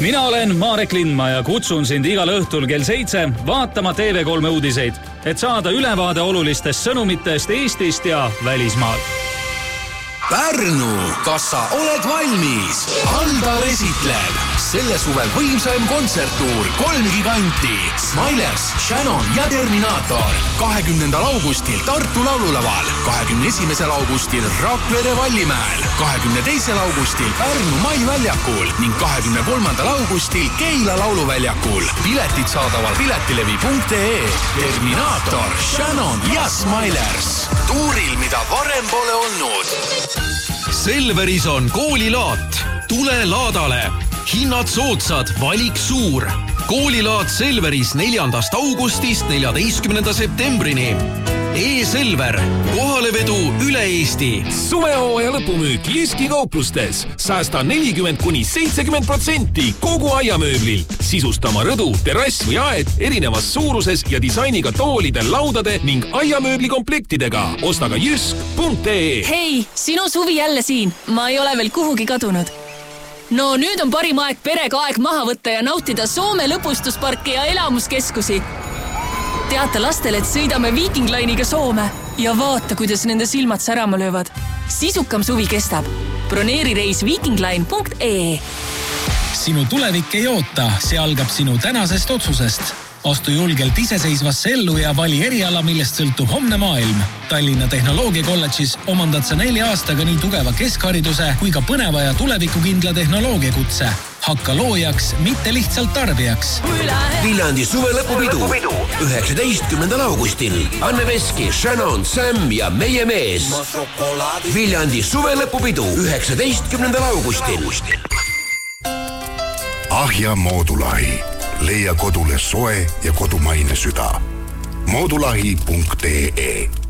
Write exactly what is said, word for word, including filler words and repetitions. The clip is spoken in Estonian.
Mina olen Marek Lindma ja kutsun sind igal õhtul kell seitse vaatama T V kolm uudiseid, et saada ülevaade olulistest sõnumitest Eestist ja välismaalt. Pärnu, kas sa oled valmis? Aldar esitleb selle suve võimsaim kontserttuur kolm giganti Smilers, Shannon ja Terminator kahekümnendal augustil Tartu laululaval, kahekümne esimesel augustil Rakvere Vallimäel, kahekümne teisel augustil Pärnu Mai väljakul ning kahekümne kolmandal augustil Keila lauluväljakul. Piletid saadaval piletilevi punkt ee. Terminator, Shannon ja Smilers. Tuuril, mida varem pole olnud. Selveris on koolilaat. Tule laadale. Hinnad soodsad, valik suur. Koolilaat Selveris neljandast augustist neljateistkümnenda septembrini. E-Selver. Kohalevedu üle Eesti. Suvehooaja lõpumüük Jyski kauplustes. Säästa nelikümmend kuni seitsekümmend protsenti kogu aiamööblilt. Sisusta oma rõdu, terrass või aed erinevas suuruses ja disainiga toolide, laudade ning aiamööbli komplektidega. Osta ka jysk punkt ee. Hei, sinu suvi jälle siin. Ma ei ole veel kuhugi kadunud. No nüüd on parim aeg perega aeg maha võtta ja nautida Soome lõpustusparke ja elamuskeskusi. Teata lastel, et sõidame Viking Line'iga Soome ja vaata, kuidas nende silmad särama löövad. Sisukam suvi kestab. Broneeri reis vikingline punkt ee. Sinu tulevik ei oota, see algab sinu tänasest otsusest. Astu julgelt iseseisvasse ellu ja vali eriala, millest sõltub homne maailm. Tallinna Tehnoloogiakolledžis omandad sa nelja aastaga nii tugeva keskhariduse kui ka põneva ja tulevikukindla tehnoloogiakutse. Hakka loojaks, mitte lihtsalt tarbijaks. Viljandi suvelõpupidu üheksateistkümnendal augustil. Anne Veski, Shannon, Sam ja meie mees. Viljandi suvelõpupidu üheksateistkümnendal augustil. Ahja Moodulahi. Leia kodule soe ja kodumaine süda. moodulahi punkt ee.